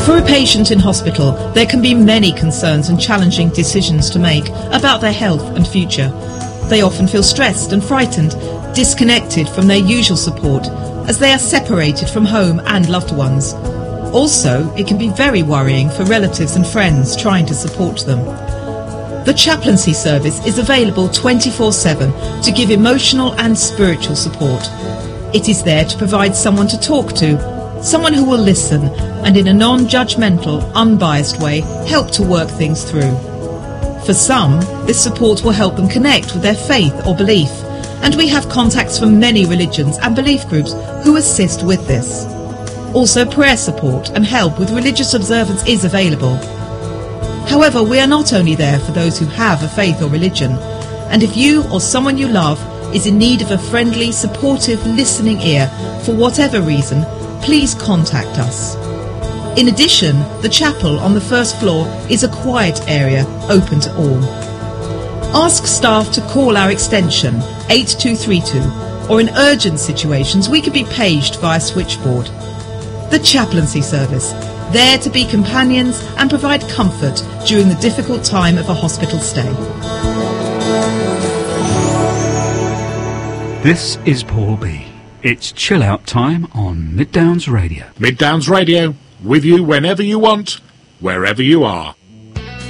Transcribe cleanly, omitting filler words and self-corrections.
For a patient in hospital, there can be many concerns and challenging decisions to make about their health and future. They often feel stressed and frightened, disconnected from their usual support, as they are separated from home and loved ones. Also, it can be very worrying for relatives and friends trying to support them. The chaplaincy service is available 24/7 to give emotional and spiritual support. It is there to provide someone to talk to, someone who will listen and in a non-judgmental, unbiased way help to work things through. For some, this support will help them connect with their faith or belief, and we have contacts from many religions and belief groups who assist with this. Also, prayer support and help with religious observance is available. However, we are not only there for those who have a faith or religion, and if you or someone you love is in need of a friendly, supportive, listening ear for whatever reason, please contact us. In addition, the chapel on the first floor is a quiet area open to all. Ask staff to call our extension 8232, or in urgent situations we can be paged via switchboard. The chaplaincy service, there to be companions and provide comfort during the difficult time of a hospital stay. This is Paul B. It's chill out time on Mid Downs Radio. Mid Downs Radio, with you whenever you want, wherever you are.